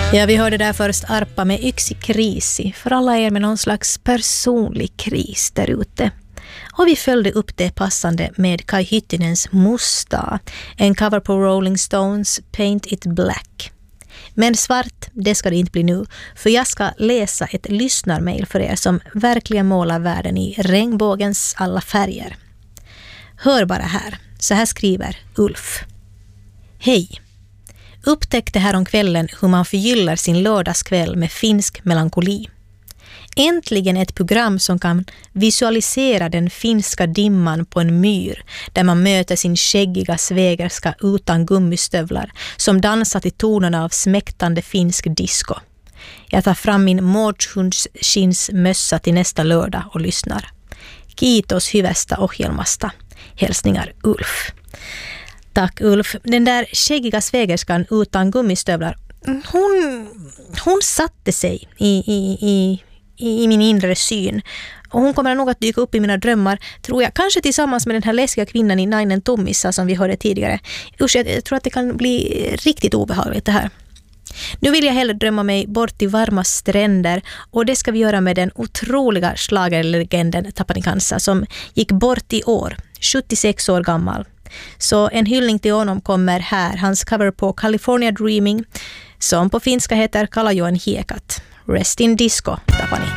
Ja, vi hörde där först Arpa med Yksi krisi för alla er med någon slags personlig kris där ute. Och vi följde upp det passande med Kai Hyttinens Musta, en cover på Rolling Stones Paint It Black. Men svart, det ska det inte bli nu, för jag ska läsa ett lyssnarmail för er som verkligen målar världen i regnbågens alla färger. Hör bara här, så här skriver Ulf. Hej! Upptäckte här om kvällen hur man förgyllar sin lördagskväll med finsk melankoli. Äntligen ett program som kan visualisera den finska dimman på en myr där man möter sin skäggiga svägerska utan gummistövlar som dansar till tonerna av smäktande finsk disco. Jag tar fram min mårdshundskinnsmössa till nästa lördag och lyssnar. Kiitos hyvästä ohjelmasta. Hälsningar Ulf. Tack Ulf. Den där skäggiga svägerskan utan gummistövlar, hon satte sig i min inre syn. Och hon kommer nog att dyka upp i mina drömmar, tror jag. Kanske tillsammans med den här läskiga kvinnan i Nainen Tummissa som vi hörde tidigare. Usch, jag tror att det kan bli riktigt obehagligt det här. Nu vill jag hellre drömma mig bort till varma stränder, och det ska vi göra med den otroliga schlagerlegenden Tapani Kansa som gick bort i år, 76 år gammal. Så en hyllning till honom kommer här, hans cover på California Dreaming som på finska heter Kalajoen hiekat. Rest in disco, Tapani.